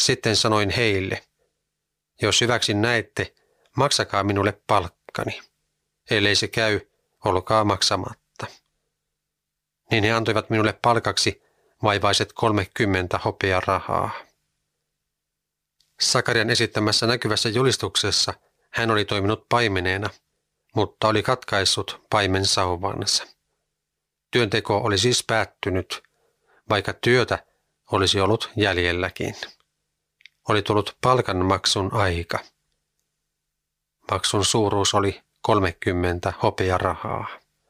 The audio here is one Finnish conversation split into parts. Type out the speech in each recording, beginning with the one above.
Sitten sanoin heille, jos hyväksi näette, maksakaa minulle palkkani. Ellei se käy, olkaa maksamatta. Niin he antoivat minulle palkaksi vaivaiset 30 hopearahaa. Sakarian esittämässä näkyvässä julistuksessa hän oli toiminut paimeneena, mutta oli katkaissut paimensauvansa. Työnteko oli siis päättynyt, vaikka työtä olisi ollut jäljelläkin. Oli tullut palkanmaksun aika. Maksun suuruus oli 30 hopearahaa.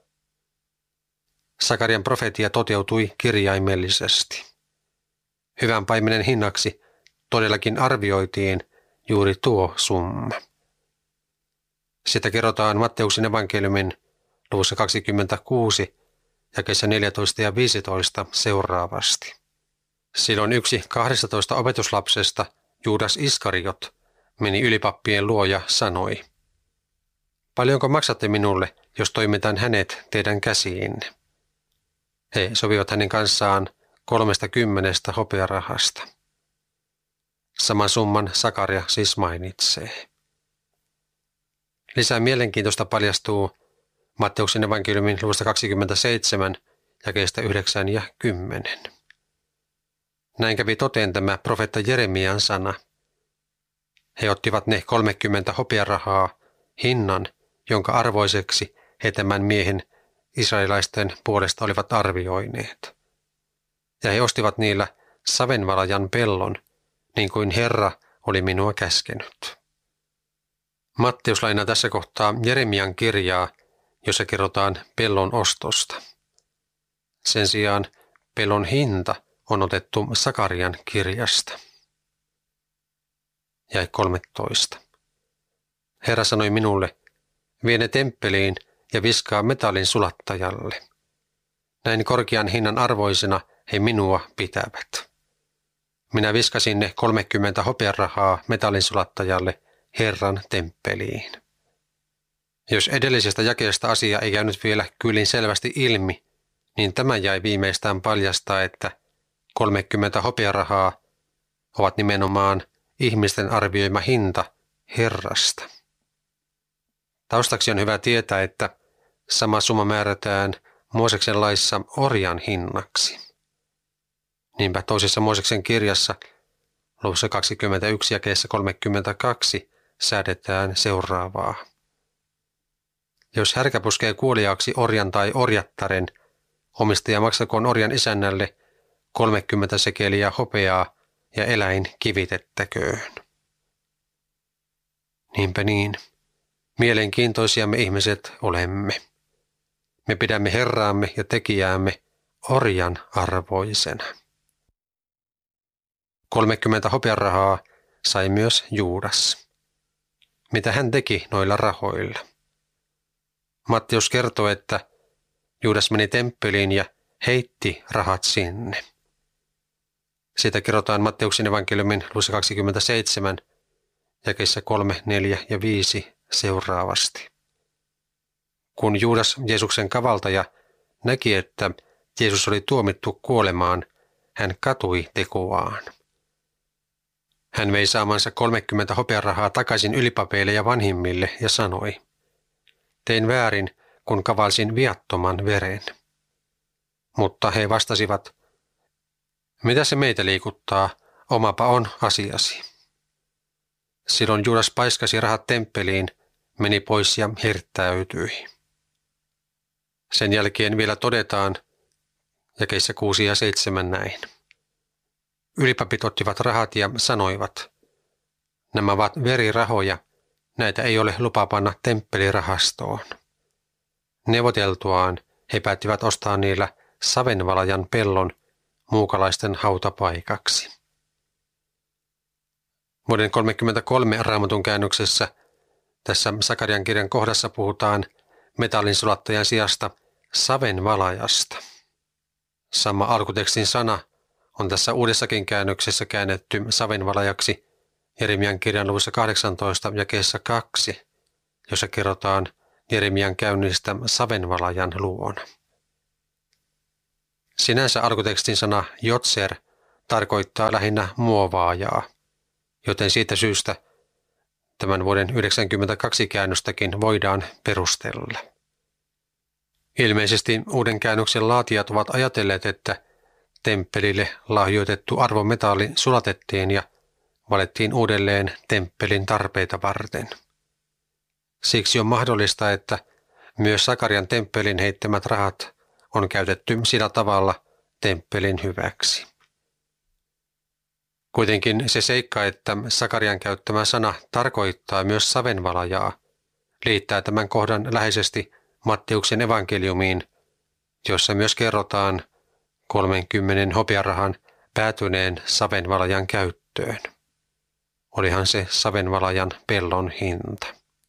Sakarian profeetia toteutui kirjaimellisesti. Hyvän paimenen hinnaksi todellakin arvioitiin juuri tuo summa. Sitä kerrotaan Matteuksen evankeliumin luvussa 26, jakeissa 14 ja 15 seuraavasti. Silloin yksi 12 opetuslapsesta, Juudas Iskariot, meni ylipappien luo ja sanoi, paljonko maksatte minulle, jos toimitan hänet teidän käsiinne? He sovivat hänen kanssaan 30 hopearahasta. Saman summan Sakaria siis mainitsee. Lisää mielenkiintoista paljastuu Matteuksen evankeliumin luvusta 27, jakeista 9 ja 10. Näin kävi toteen tämä profeetta Jeremian sana. He ottivat ne 30 hopearahaa, hinnan, jonka arvoiseksi he tämän miehen israelaisten puolesta olivat arvioineet. Ja he ostivat niillä savenvalajan pellon, niin kuin Herra oli minua käskenyt. Matteus lainaa tässä kohtaa Jeremian kirjaa, jossa kerrotaan pellon ostosta. Sen sijaan pellon hinta on otettu Sakarian kirjasta. Jae 13. Herra sanoi minulle, vie ne temppeliin ja viskaa metallin sulattajalle. Näin korkean hinnan arvoisena he minua pitävät. Minä viskasin ne 30 hopearahaa metallin sulattajalle Herran temppeliin. Jos edellisestä jakeesta asia ei käynyt vielä kyllin selvästi ilmi, niin tämä jäi viimeistään paljastaa, että 30 hopearahaa ovat nimenomaan ihmisten arvioima hinta Herrasta. Taustaksi on hyvä tietää, että sama summa määrätään Mooseksen laissa orjan hinnaksi. Niinpä toisessa Mooseksen kirjassa, luvussa 21 jakeessa 32, säädetään seuraavaa. Jos härkä puskee kuoliaaksi orjan tai orjattaren, omistaja maksakoon orjan isännälle 30 sekeliä hopeaa ja eläin kivitettäköön. Niinpä niin. Mielenkiintoisia me ihmiset olemme. Me pidämme Herraamme ja tekijäämme orjan arvoisena. 30 hopearahaa sai myös Juudas. Mitä hän teki noilla rahoilla? Matteus kertoo, että Juudas meni temppeliin ja heitti rahat sinne. Siitä kerrotaan Matteuksen evankeliumin luvussa 27, jakeissa 3, 4 ja 5 seuraavasti. Kun Juudas, Jeesuksen kavaltaja, näki, että Jeesus oli tuomittu kuolemaan, hän katui tekoaan. Hän vei saamansa 30 hopearahaa takaisin ylipapeille ja vanhimmille ja sanoi, tein väärin, kun kavalsin viattoman veren. Mutta he vastasivat, mitä se meitä liikuttaa, omapa on asiasi. Silloin Juudas paiskasi rahat temppeliin, meni pois ja hirttäytyi. Sen jälkeen vielä todetaan, jakeissa 6 ja 7 näin. Ylipapit ottivat rahat ja sanoivat, nämä ovat verirahoja, näitä ei ole lupa panna temppelirahastoon. Neuvoteltuaan he päättivät ostaa niillä savenvalajan pellon muukalaisten hautapaikaksi. Vuoden 1933 Raamatun käännöksessä tässä Sakarian kirjan kohdassa puhutaan metallin sulattajan sijasta savenvalajasta. Sama alkutekstin sana on tässä uudessakin käännöksessä käännetty savenvalajaksi Jeremian kirjan luvussa 18 jakeessa 2, jossa kerrotaan Jeremian käynnistä savenvalajan luona. Sinänsä alkutekstin sana jotser tarkoittaa lähinnä muovaajaa, joten siitä syystä tämän vuoden 1992 käännöstäkin voidaan perustella. Ilmeisesti uuden käännöksen laatijat ovat ajatelleet, että temppelille lahjoitettu arvometalli sulatettiin ja valettiin uudelleen temppelin tarpeita varten. Siksi on mahdollista, että myös Sakarian temppelin heittämät rahat on käytetty sillä tavalla temppelin hyväksi. Kuitenkin se seikka, että Sakarian käyttämä sana tarkoittaa myös savenvalajaa, liittää tämän kohdan läheisesti Matteuksen evankeliumiin, jossa myös kerrotaan 30 hopearahan päätyneen savenvalajan käyttöön. Olihan se savenvalajan pellon hinta.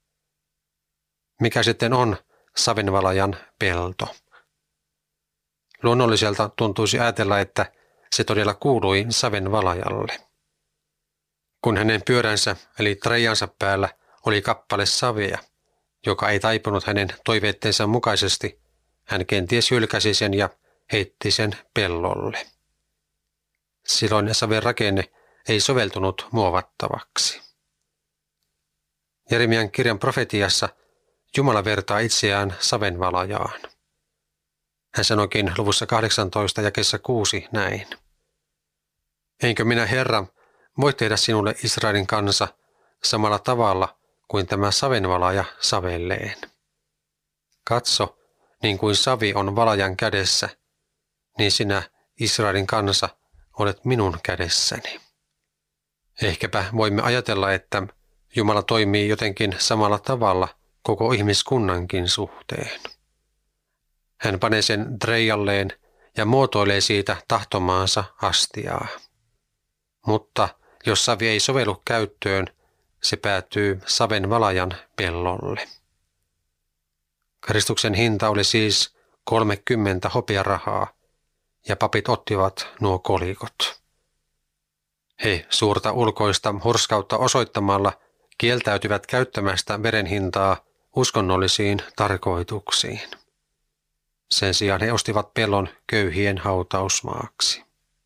Mikä sitten on savenvalajan pelto? Luonnolliselta tuntuisi ajatella, että se todella kuului savenvalajalle. Kun hänen pyöränsä eli treijansa päällä oli kappale savea, joka ei taipunut hänen toiveitteensa mukaisesti, hän kenties hylkäsi sen ja heitti sen pellolle. Silloin saven rakenne ei soveltunut muovattavaksi. Jeremian kirjan profetiassa Jumala vertaa itseään savenvalajaan. Hän sanoikin luvussa 18 jakeessa 6 näin. Enkö minä, Herra, voi tehdä sinulle Israelin kansa samalla tavalla kuin tämä savenvalaja savelleen? Katso, niin kuin savi on valajan kädessä, niin sinä, Israelin kansa, olet minun kädessäni. Ehkäpä voimme ajatella, että Jumala toimii jotenkin samalla tavalla koko ihmiskunnankin suhteen. Hän panee sen treijalleen ja muotoilee siitä tahtomaansa astiaa. Mutta jos savi ei sovellu käyttöön, se päätyy savenvalajan pellolle. Kristuksen hinta oli siis 30 hopearahaa, ja papit ottivat nuo kolikot. He suurta ulkoista hurskautta osoittamalla kieltäytyvät käyttämästä veren hintaa uskonnollisiin tarkoituksiin. Sen sijaan he ostivat pellon köyhien hautausmaaksi.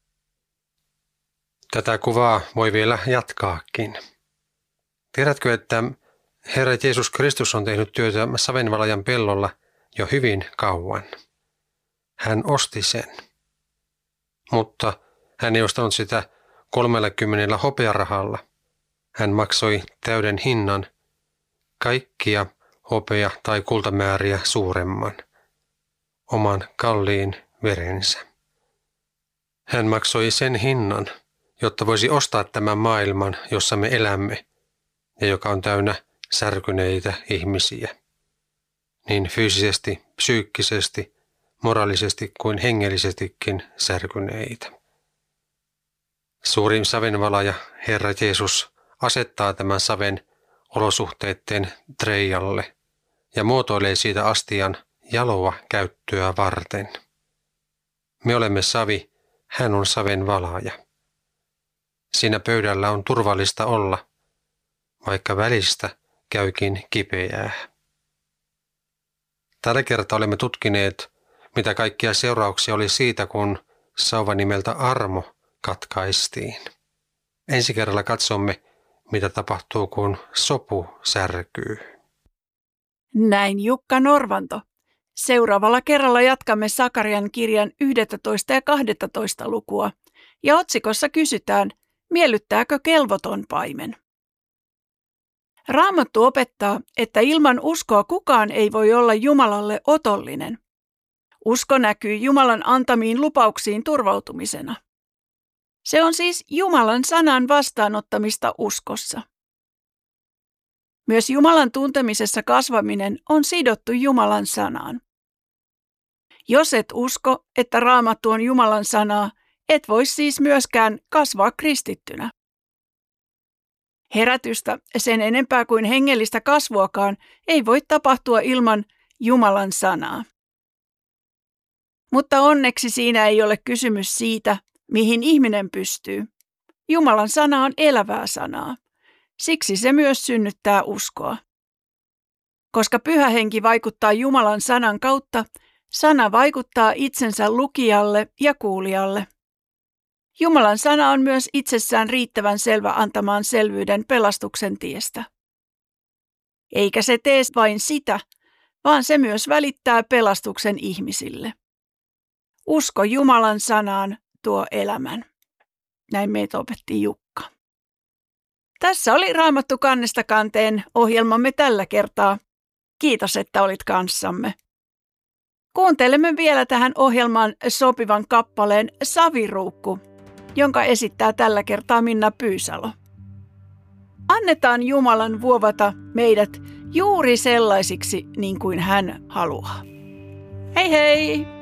Tätä kuvaa voi vielä jatkaakin. Tiedätkö, että Herra Jeesus Kristus on tehnyt työtä savenvalajan pellolla jo hyvin kauan? Hän osti sen. Mutta hän ei ostanut sitä 30 hopearahalla. Hän maksoi täyden hinnan, kaikkia hopea- tai kultamääriä suuremman, oman kalliin verensä. Hän maksoi sen hinnan, jotta voisi ostaa tämän maailman, jossa me elämme ja joka on täynnä särkyneitä ihmisiä, niin fyysisesti, psyykkisesti, moraalisesti kuin hengellisestikin särkyneitä. Suurin savenvalaja, Herra Jeesus, asettaa tämän saven olosuhteiden treijalle ja muotoilee siitä astian jaloa käyttöä varten. Me olemme savi, hän on savenvalaaja. Siinä pöydällä on turvallista olla, vaikka välistä käykin kipeää. Tällä kertaa olemme tutkineet, mitä kaikkia seurauksia oli siitä, kun sauva nimeltä Armo katkaistiin. Ensi kerralla katsomme, mitä tapahtuu, kun sopu särkyy. Näin Jukka Norvanto. Seuraavalla kerralla jatkamme Sakarian kirjan 11 ja 12 lukua. Ja otsikossa kysytään, miellyttääkö kelvoton paimen? Raamattu opettaa, että ilman uskoa kukaan ei voi olla Jumalalle otollinen. Usko näkyy Jumalan antamiin lupauksiin turvautumisena. Se on siis Jumalan sanan vastaanottamista uskossa. Myös Jumalan tuntemisessa kasvaminen on sidottu Jumalan sanaan. Jos et usko, että Raamattu on Jumalan sanaa, et voi siis myöskään kasvaa kristittynä. Herätystä sen enempää kuin hengellistä kasvuakaan ei voi tapahtua ilman Jumalan sanaa. Mutta onneksi siinä ei ole kysymys siitä, mihin ihminen pystyy. Jumalan sana on elävää sanaa. Siksi se myös synnyttää uskoa. Koska Pyhä Henki vaikuttaa Jumalan sanan kautta, sana vaikuttaa itsensä lukijalle ja kuulijalle. Jumalan sana on myös itsessään riittävän selvä antamaan selvyyden pelastuksen tiestä. Eikä se tee vain sitä, vaan se myös välittää pelastuksen ihmisille. Usko Jumalan sanaan tuo elämän. Näin meitä opetti Jukka. Tässä oli Raamattu kannesta kanteen ohjelmamme tällä kertaa. Kiitos, että olit kanssamme. Kuuntelemme vielä tähän ohjelmaan sopivan kappaleen Saviruukku, jonka esittää tällä kertaa Minna Pyysalo. Annetaan Jumalan vuovata meidät juuri sellaisiksi niin kuin hän haluaa. Hei hei!